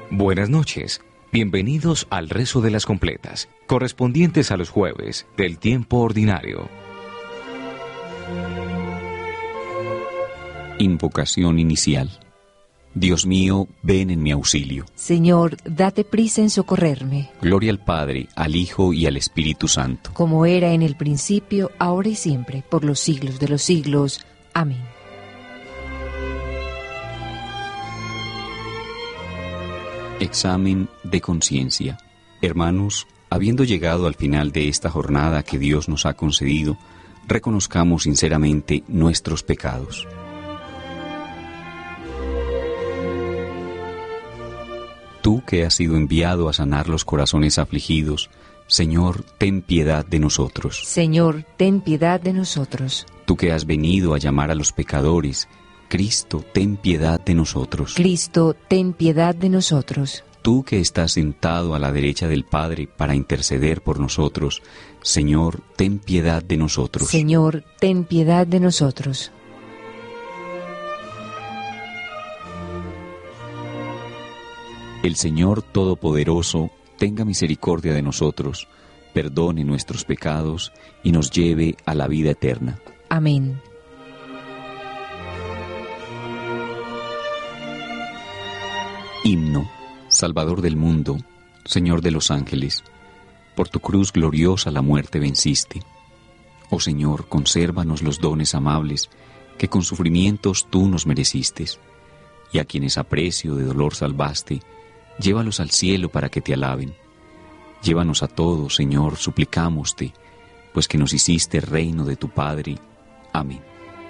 Buenas noches. Bienvenidos al rezo de las completas, correspondientes a los jueves del tiempo ordinario. Invocación inicial. Dios mío, ven en mi auxilio. Señor, date prisa en socorrerme. Gloria al Padre, al Hijo y al Espíritu Santo. Como era en el principio, ahora y siempre, por los siglos de los siglos. Amén. Examen de conciencia. Hermanos, habiendo llegado al final de esta jornada que Dios nos ha concedido, reconozcamos sinceramente nuestros pecados. Tú que has sido enviado a sanar los corazones afligidos, Señor, ten piedad de nosotros. Señor, ten piedad de nosotros. Tú que has venido a llamar a los pecadores, Cristo, ten piedad de nosotros. Cristo, ten piedad de nosotros. Tú que estás sentado a la derecha del Padre para interceder por nosotros, Señor, ten piedad de nosotros. Señor, ten piedad de nosotros. El Señor Todopoderoso tenga misericordia de nosotros, perdone nuestros pecados y nos lleve a la vida eterna. Amén. Himno. Salvador del mundo, Señor de los ángeles, por tu cruz gloriosa la muerte venciste. Oh Señor, consérvanos los dones amables que con sufrimientos tú nos mereciste, y a quienes a precio de dolor salvaste, llévalos al cielo para que te alaben. Llévanos a todos, Señor, suplicámoste, pues que nos hiciste reino de tu Padre. Amén.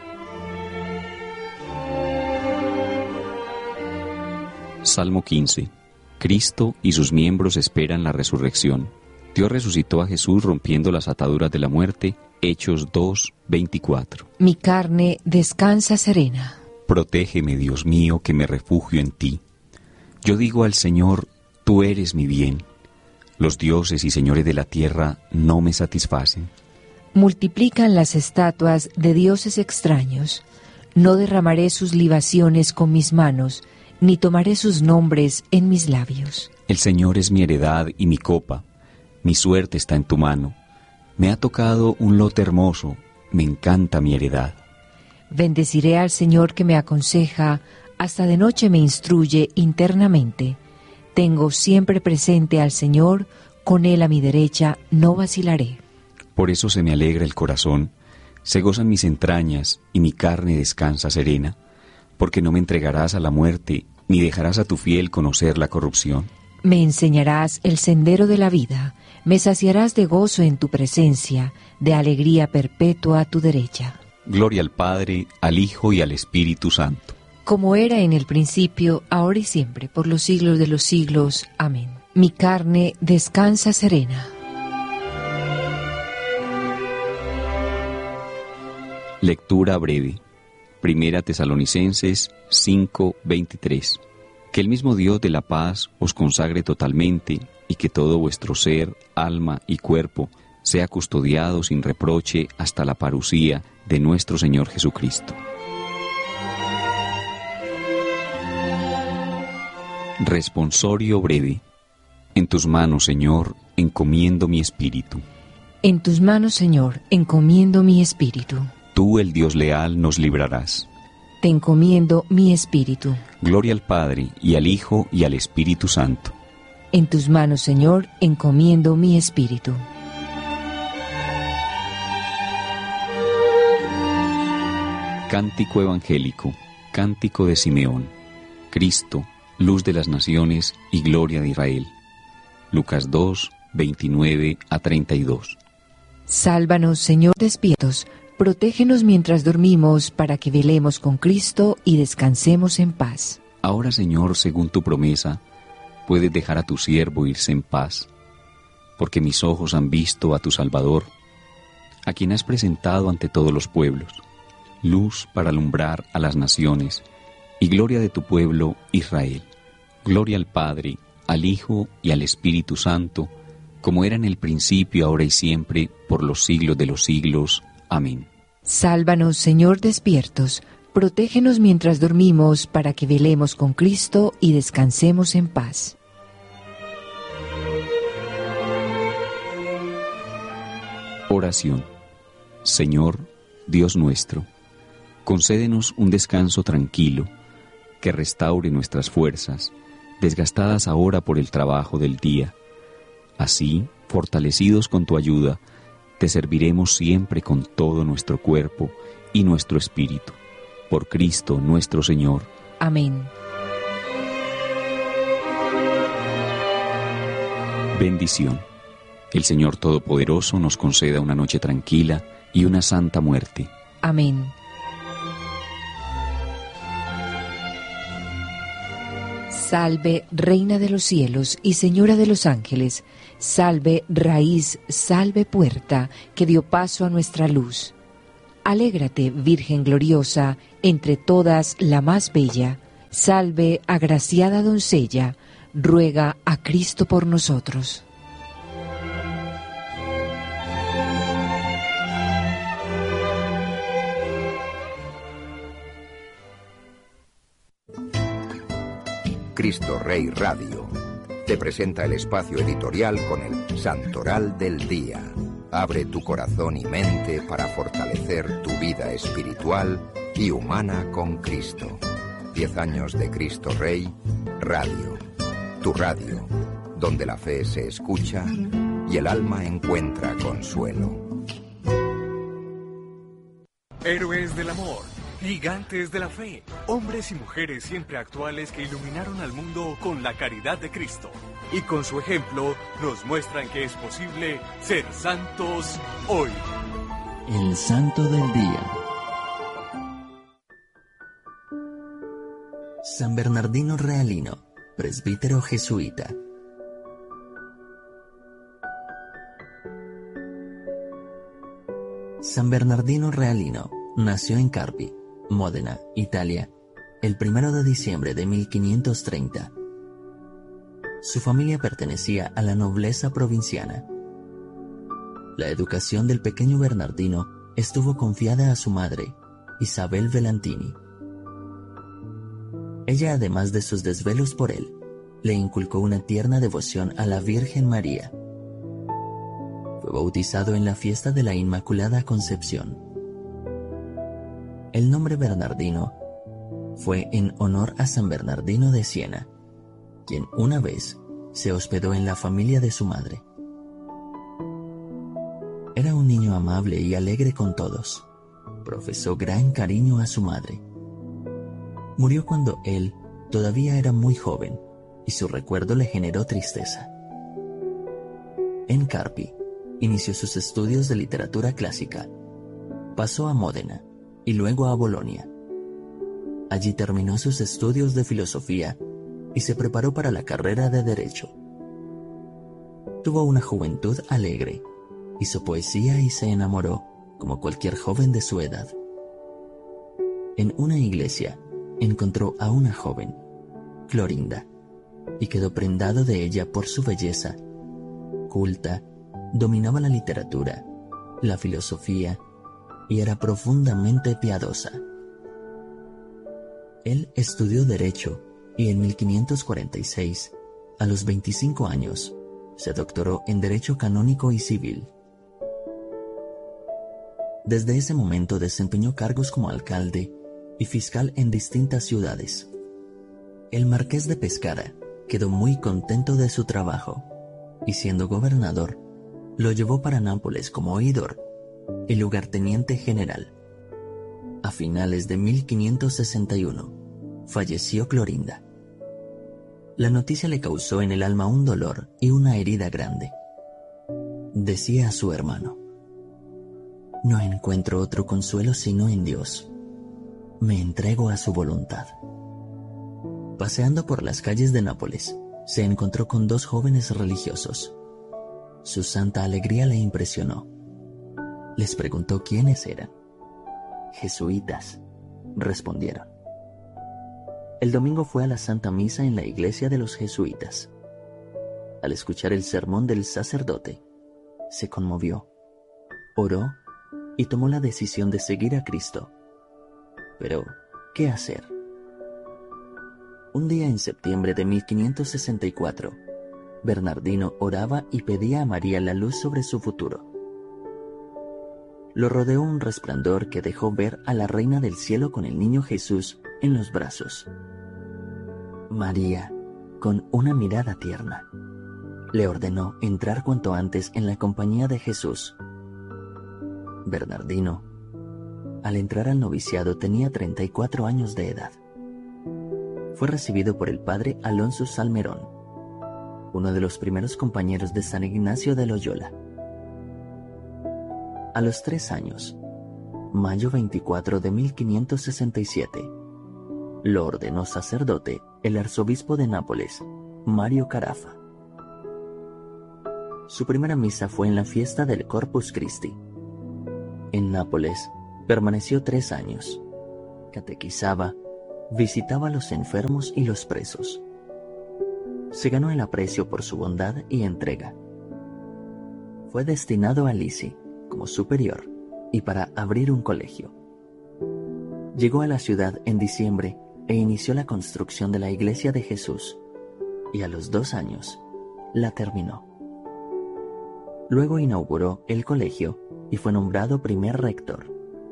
Salmo 15. Cristo y sus miembros esperan la resurrección. Dios resucitó a Jesús rompiendo las ataduras de la muerte. Hechos 2:24. Mi carne descansa serena. Protégeme, Dios mío, que me refugio en ti. Yo digo al Señor, tú eres mi bien. Los dioses y señores de la tierra no me satisfacen. Multiplican las estatuas de dioses extraños. No derramaré sus libaciones con mis manos, ni tomaré sus nombres en mis labios. El Señor es mi heredad y mi copa. Mi suerte está en tu mano. Me ha tocado un lote hermoso. Me encanta mi heredad. Bendeciré al Señor que me aconseja, hasta de noche me instruye internamente. Tengo siempre presente al Señor, con Él a mi derecha no vacilaré. Por eso se me alegra el corazón, se gozan mis entrañas y mi carne descansa serena, porque no me entregarás a la muerte, ni dejarás a tu fiel conocer la corrupción. Me enseñarás el sendero de la vida, me saciarás de gozo en tu presencia, de alegría perpetua a tu derecha. Gloria al Padre, al Hijo y al Espíritu Santo. Como era en el principio, ahora y siempre, por los siglos de los siglos. Amén. Mi carne descansa serena. Lectura breve. Primera Tesalonicenses 5:23. Que el mismo Dios de la paz os consagre totalmente y que todo vuestro ser, alma y cuerpo sea custodiado sin reproche hasta la parucía de nuestro Señor Jesucristo. Responsorio breve. En tus manos, Señor, encomiendo mi espíritu. En tus manos, Señor, encomiendo mi espíritu. Tú, el Dios leal, nos librarás. Te encomiendo mi espíritu. Gloria al Padre, y al Hijo, y al Espíritu Santo. En tus manos, Señor, encomiendo mi espíritu. Cántico evangélico, cántico de Simeón. Cristo, luz de las naciones y gloria de Israel. Lucas 2:29-32. Sálvanos, Señor, despiertos. Protégenos mientras dormimos, para que velemos con Cristo y descansemos en paz. Ahora, Señor, según tu promesa, puedes dejar a tu siervo irse en paz, porque mis ojos han visto a tu Salvador, a quien has presentado ante todos los pueblos, luz para alumbrar a las naciones, y gloria de tu pueblo Israel. Gloria al Padre, al Hijo y al Espíritu Santo, como era en el principio, ahora y siempre, por los siglos de los siglos. Amén. Sálvanos, Señor, despiertos. Protégenos mientras dormimos para que velemos con Cristo y descansemos en paz. Oración. Señor, Dios nuestro, concédenos un descanso tranquilo que restaure nuestras fuerzas, desgastadas ahora por el trabajo del día. Así, fortalecidos con tu ayuda, te serviremos siempre con todo nuestro cuerpo y nuestro espíritu. Por Cristo nuestro Señor. Amén. Bendición. El Señor Todopoderoso nos conceda una noche tranquila y una santa muerte. Amén. Salve, Reina de los cielos y Señora de los ángeles. Salve, raíz, salve, puerta, que dio paso a nuestra luz. Alégrate, Virgen gloriosa, entre todas la más bella. Salve, agraciada doncella, ruega a Cristo por nosotros. Cristo Rey Radio te presenta el espacio editorial con el Santoral del Día. Abre tu corazón y mente para fortalecer tu vida espiritual y humana con Cristo. 10 años de Cristo Rey Radio. Tu radio, donde la fe se escucha y el alma encuentra consuelo. Héroes del amor, gigantes de la fe, hombres y mujeres siempre actuales que iluminaron al mundo con la caridad de Cristo. Y con su ejemplo nos muestran que es posible ser santos hoy. El Santo del Día. San Bernardino Realino, presbítero jesuita. San Bernardino Realino nació en Carpi, Módena, Italia, el 1 de diciembre de 1530. Su familia pertenecía a la nobleza provinciana. La educación del pequeño Bernardino estuvo confiada a su madre, Isabel Velantini. Ella, además de sus desvelos por él, le inculcó una tierna devoción a la Virgen María. Fue bautizado en la fiesta de la Inmaculada Concepción. El nombre Bernardino fue en honor a San Bernardino de Siena, quien una vez se hospedó en la familia de su madre. Era un niño amable y alegre con todos. Profesó gran cariño a su madre. Murió cuando él todavía era muy joven y su recuerdo le generó tristeza. En Carpi inició sus estudios de literatura clásica. Pasó a Módena y luego a Bolonia. Allí terminó sus estudios de filosofía y se preparó para la carrera de Derecho. Tuvo una juventud alegre, hizo poesía y se enamoró, como cualquier joven de su edad. En una iglesia encontró a una joven, Clorinda, y quedó prendado de ella por su belleza. Culta, dominaba la literatura, la filosofía y era profundamente piadosa. Él estudió Derecho y en 1546, a los 25 años, se doctoró en Derecho Canónico y Civil. Desde ese momento desempeñó cargos como alcalde y fiscal en distintas ciudades. El marqués de Pescara quedó muy contento de su trabajo y, siendo gobernador, lo llevó para Nápoles como oidor y lugarteniente general. A finales de 1561, falleció Clorinda. La noticia le causó en el alma un dolor y una herida grande. Decía a su hermano: «No encuentro otro consuelo sino en Dios. Me entrego a su voluntad». Paseando por las calles de Nápoles, se encontró con 2 jóvenes religiosos. Su santa alegría le impresionó. Les preguntó quiénes eran. «Jesuitas», respondieron. El domingo fue a la Santa Misa en la iglesia de los jesuitas. Al escuchar el sermón del sacerdote, se conmovió, oró y tomó la decisión de seguir a Cristo. Pero qué hacer. Un día en septiembre de 1564, Bernardino oraba y pedía a María la luz sobre su futuro. Lo rodeó un resplandor que dejó ver a la Reina del Cielo con el niño Jesús en los brazos. María, con una mirada tierna, le ordenó entrar cuanto antes en la compañía de Jesús. Bernardino, al entrar al noviciado, tenía 34 años de edad. Fue recibido por el padre Alonso Salmerón, uno de los primeros compañeros de San Ignacio de Loyola. A los 3 años, mayo 24 de 1567, lo ordenó sacerdote el arzobispo de Nápoles, Mario Carafa. Su primera misa fue en la fiesta del Corpus Christi. En Nápoles permaneció 3 años. Catequizaba, visitaba a los enfermos y los presos. Se ganó el aprecio por su bondad y entrega. Fue destinado a Lisi como superior y para abrir un colegio. Llegó a la ciudad en diciembre e inició la construcción de la Iglesia de Jesús, y a los 2 años la terminó. Luego inauguró el colegio y fue nombrado primer rector.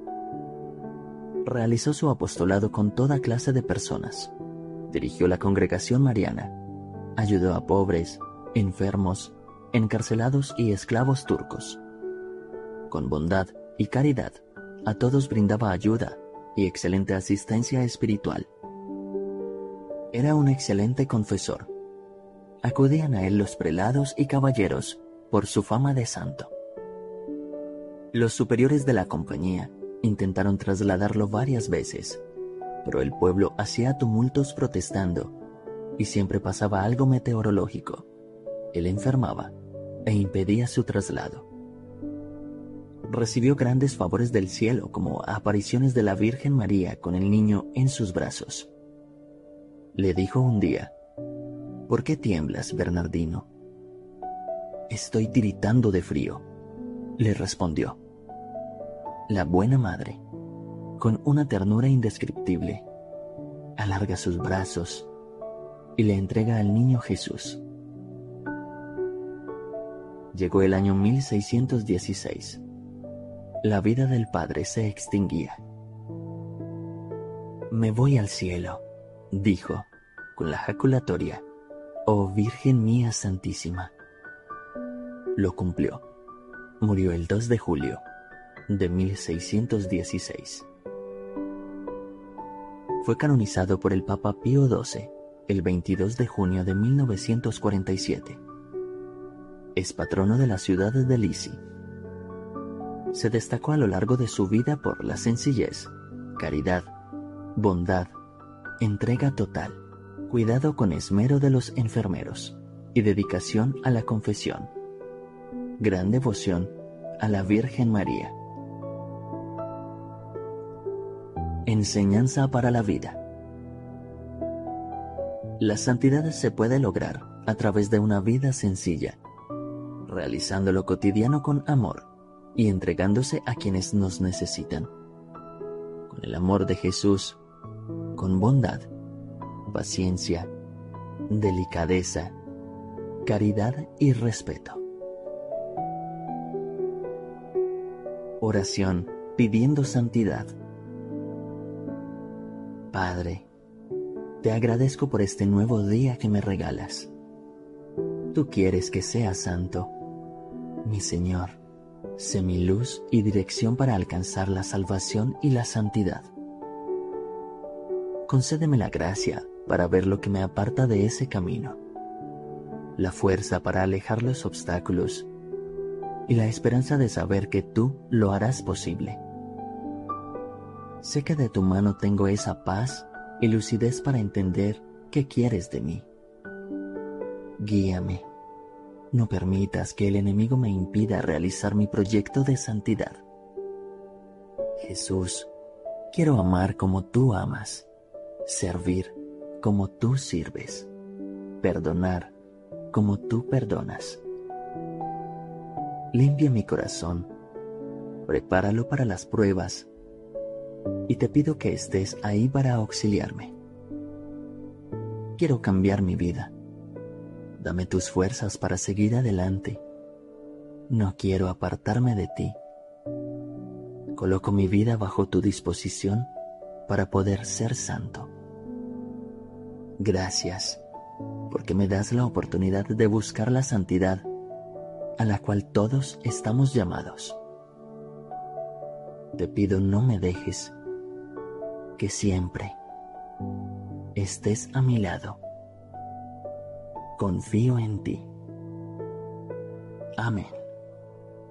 Realizó su apostolado con toda clase de personas. Dirigió la congregación mariana. Ayudó a pobres, enfermos, encarcelados y esclavos turcos. Con bondad y caridad, a todos brindaba ayuda y excelente asistencia espiritual. Era un excelente confesor. Acudían a él los prelados y caballeros por su fama de santo. Los superiores de la compañía intentaron trasladarlo varias veces, pero el pueblo hacía tumultos protestando y siempre pasaba algo meteorológico. Él enfermaba e impedía su traslado. Recibió grandes favores del cielo, como apariciones de la Virgen María con el niño en sus brazos. Le dijo un día: ¿Por qué tiemblas, Bernardino? Estoy tiritando de frío, le respondió. La buena madre, con una ternura indescriptible, alarga sus brazos y le entrega al niño Jesús. Llegó el año 1616. La vida del padre se extinguía. Me voy al cielo, dijo, con la jaculatoria: Oh Virgen mía Santísima. Lo cumplió. Murió el 2 de julio de 1616. Fue canonizado por el Papa Pío XII el 22 de junio de 1947. Es patrono de la ciudad de Lisi. Se destacó a lo largo de su vida por la sencillez, caridad, bondad, entrega total, cuidado con esmero de los enfermeros y dedicación a la confesión. Gran devoción a la Virgen María. Enseñanza para la vida. La santidad se puede lograr a través de una vida sencilla, realizando lo cotidiano con amor y entregándose a quienes nos necesitan. Con el amor de Jesús, con bondad, paciencia, delicadeza, caridad y respeto. Oración pidiendo santidad. Padre, te agradezco por este nuevo día que me regalas. Tú quieres que sea santo. Mi Señor, sé mi luz y dirección para alcanzar la salvación y la santidad. Concédeme la gracia para ver lo que me aparta de ese camino, la fuerza para alejar los obstáculos y la esperanza de saber que tú lo harás posible. Sé que de tu mano tengo esa paz y lucidez para entender qué quieres de mí. Guíame. No permitas que el enemigo me impida realizar mi proyecto de santidad. Jesús, quiero amar como tú amas, servir como tú sirves, perdonar como tú perdonas. Limpia mi corazón, prepáralo para las pruebas y te pido que estés ahí para auxiliarme. Quiero cambiar mi vida. Dame tus fuerzas para seguir adelante. No quiero apartarme de ti. Coloco mi vida bajo tu disposición para poder ser santo. Gracias, porque me das la oportunidad de buscar la santidad a la cual todos estamos llamados. Te pido no me dejes, que siempre estés a mi lado. Confío en ti. Amén.